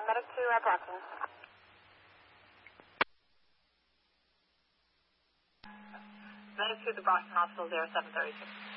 medic to Brockton. Medic to the Brockton Hospital 0732.